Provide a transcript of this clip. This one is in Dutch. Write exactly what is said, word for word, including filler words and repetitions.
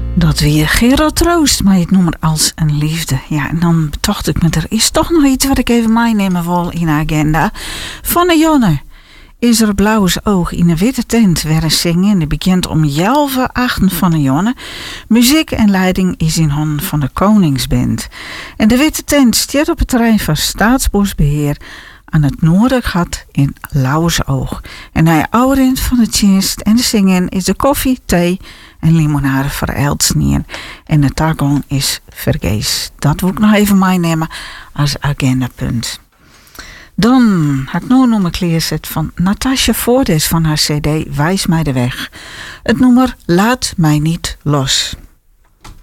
Dat weer Gerard Troost, maar het nummer Als een Liefde. Ja, en dan betocht ik me, er is toch nog iets wat ik even meenemen wil in de agenda. Van de Jonne is er blauwe oog in een witte tent werden zingen. Die bekend om jelven achten van de Jonne. Muziek en leiding is in handen van de Koningsband. En de witte tent staat op het terrein van Staatsbosbeheer aan het Noordergat in Lauwersoog. En na je ouderend van de tjenst en de zingen is de koffie, thee en limonade voor Eldsnien. En de targon is vergees. Dat wil ik nog even meenemen als agendapunt. Dan had ik nog een nummer klaarzet van Natasja Voordes van haar cd Wijs mij de weg. Het nummer Laat mij niet los.